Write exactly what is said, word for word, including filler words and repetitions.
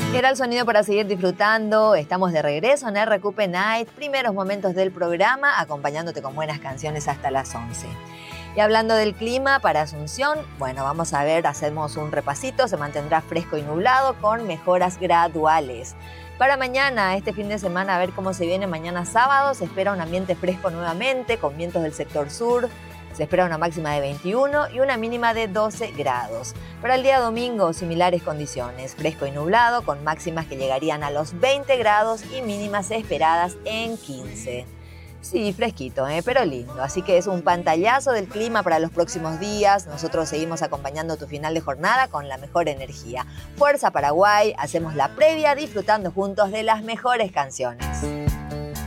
Era el sonido para seguir disfrutando. Estamos de regreso en R Q P Night, primeros momentos del programa, acompañándote con buenas canciones hasta las once. Y hablando del clima para Asunción, bueno, vamos a ver, hacemos un repasito, se mantendrá fresco y nublado con mejoras graduales. Para mañana, este fin de semana, a ver cómo se viene mañana sábado, se espera un ambiente fresco nuevamente con vientos del sector sur. Se espera una máxima de veintiuno y una mínima de doce grados. Para el día domingo, similares condiciones, fresco y nublado, con máximas que llegarían a los veinte grados y mínimas esperadas en quince. Sí, fresquito, ¿eh? Pero lindo. Así que es un pantallazo del clima para los próximos días. Nosotros seguimos acompañando tu final de jornada con la mejor energía. Fuerza Paraguay, hacemos la previa disfrutando juntos de las mejores canciones.